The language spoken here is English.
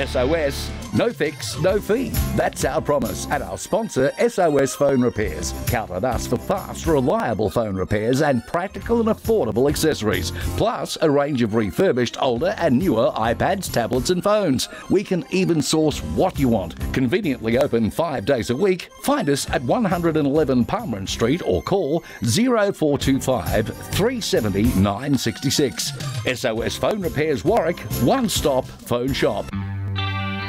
SOS, no fix, no fee. That's our promise. And our sponsor, SOS Phone Repairs. Count on us for fast, reliable phone repairs and practical and affordable accessories. Plus, a range of refurbished older and newer iPads, tablets and phones. We can even source what you want. Conveniently open 5 days a week. Find us at 111 Palmerin Street or call 0425 370 966. SOS Phone Repairs Warwick, one-stop phone shop.